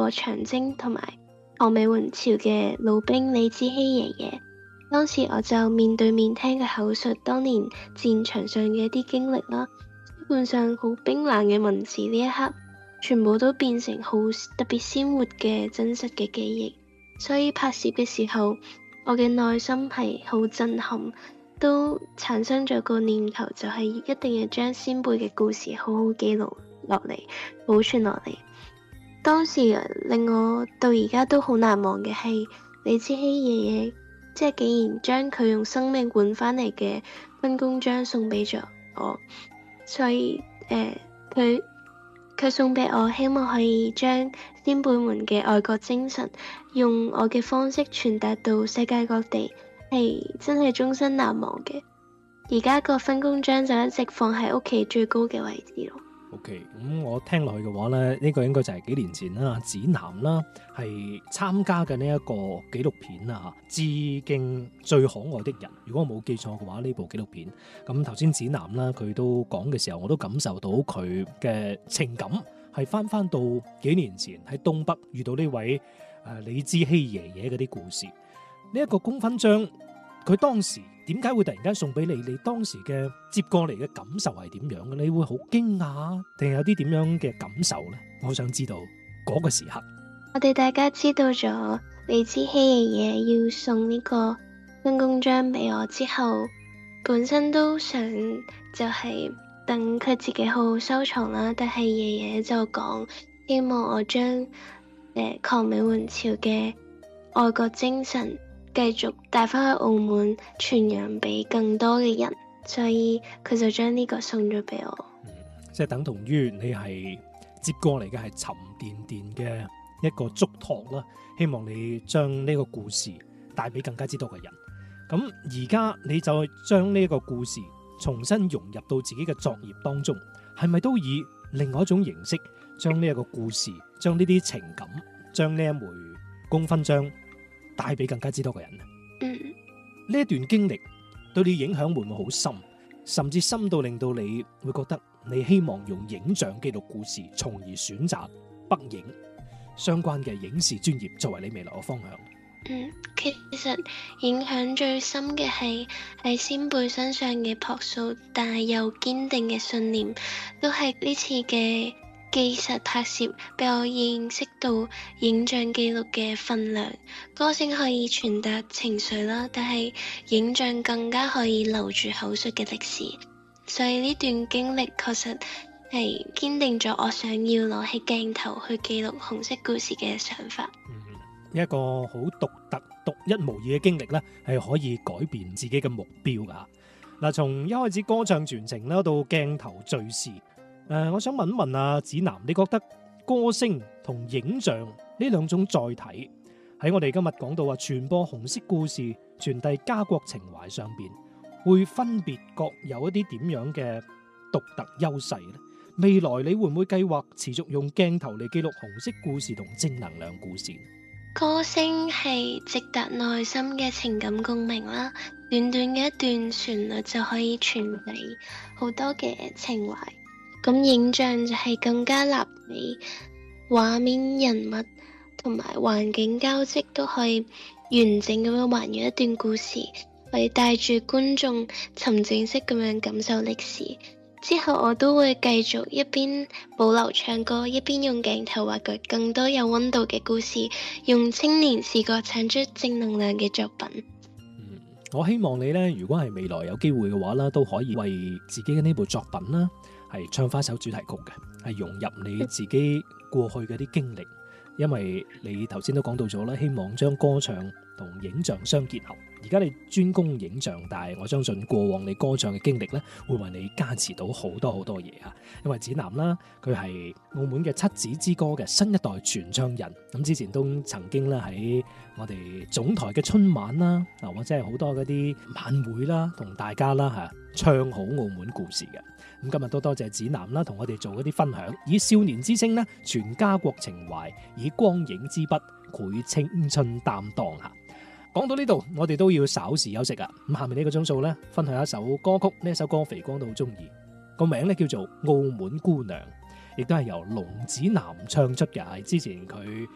過長征同埋抗美援朝嘅老兵李之熙爺爺。當時我就面對面聽佢口述當年戰場上嘅一啲經歷啦，基本上好冰冷嘅文字呢一刻，全部都變成好特別鮮活嘅真實嘅記憶。所以拍攝嘅時候，我嘅內心係好震撼，都產生咗個念頭，就係一定要將先輩嘅故事好好記錄落嚟，保存落嚟。當時令我到而家都好難忘嘅係李之熙爺爺，即係竟然將佢用生命換翻嚟嘅軍功章送俾咗我，所以佢送俾我，希望可以將先輩們嘅愛國精神用我嘅方式傳達到世界各地，係真係終身難忘嘅。而家個軍功章就一直放喺屋企最高嘅位置咯。 OK， 咁我聽落去嘅話咧，呢個應該就係幾年前啦，子楠啦係參加嘅呢一個紀錄片啊，致敬最可愛的人。如果我冇記錯嘅話，呢部紀錄片咁頭先子楠啦，佢都講嘅時候，我都感受到佢嘅情感係翻到幾年前喺東北遇到呢位李之熙爺爺嗰啲故事。呢一個功勳章，佢當時點解會突然間送俾你？你當時嘅接過嚟嘅感受係點樣嘅？你會好驚訝，定係有啲點樣嘅感受呢？我想知道嗰個時刻。 我哋大家知道咗李之熙爺爺要送呢個軍功章俾我之後，本身都想就係等佢自己好好收藏啦。但係爺爺就講，希望我將抗美援朝嘅愛國精神繼續帶返去澳門，傳揚俾更多嘅人，所以佢就將呢個送咗俾我。 即係等同於你係接過嚟嘅係沉甸甸嘅一個囑託啦，希望你將呢個故事帶俾更加之多嘅人。咁而家你就將呢個故事重新融入到自己嘅作業當中，係咪都以另外一種形式將呢一個故事、將呢啲情感、將呢一枚功勳章帶俾更加之多嘅人呢？呢一段經歷對你影響會唔會好深，甚至深到令到你會覺得你希望用影像記錄故事，從而選擇北影相關嘅影視專業作為你未來嘅方向？ 其實影響最深嘅係喺先輩身上嘅樸素但係又堅定嘅信念，都係呢次嘅紀實拍攝俾我認識到影像記錄嘅分量。歌聲可以傳達情緒啦，但係影像更加可以留住口述嘅歷史。所以呢段經歷確實係堅定咗我想要攞起鏡頭去記錄紅色故事嘅想法。 一個好獨特、獨一無二嘅經歷咧，係可以改變自己嘅目標噶。嗱，從一開始歌唱傳情啦，到鏡頭敘事，我想問一問阿子楠，你覺得歌聲同影像呢兩種載體喺我哋今日講到話傳播紅色故事、傳遞家國情懷上邊，會分別各有一啲點樣嘅獨特優勢呢？未來你會唔會計劃持續用鏡頭嚟記錄紅色故事同正能量故事？ 歌聲係直達內心嘅情感共鳴啦，短短嘅一段旋律就可以傳遞好多嘅情懷。咁影像就係更加立體，畫面、人物同埋環境交織都可以完整咁樣還原一段故事，可以帶住觀眾沉浸式咁樣感受歷史。之後我都會繼續一邊保留唱歌，一邊用鏡頭挖掘更多有溫度嘅故事，用青年視覺產出正能量嘅作品。 我希望你呢，如果係未來有機會嘅話啦，都可以為自己嘅呢部作品啦，係唱翻首主題曲嘅，係融入你自己過去嘅啲經歷。因為你頭先都講到咗啦，希望將歌唱同影像相結合。而家你專攻影像，但係我相信過往你歌唱嘅經歷咧，會為你加持到好多好多嘢啊！因為子楠啦，佢係澳門嘅七子之歌嘅新一代傳唱人。咁之前都曾經咧喺我哋總台嘅春晚啦，或者係好多嗰啲晚會啦，同大家啦唱好澳門故事嘅。咁今日都多謝子楠啦，同我哋做一啲分享，以少年之聲咧傳家國情懷，以光影之筆繪青春擔當吓。講到呢度，我哋都要稍事休息啊！咁下面呢個鐘數咧，分享一首歌曲，呢首歌肥光都好中意，個名咧叫做《澳門姑娘》，亦都係由龍子楠唱出嘅，係之前佢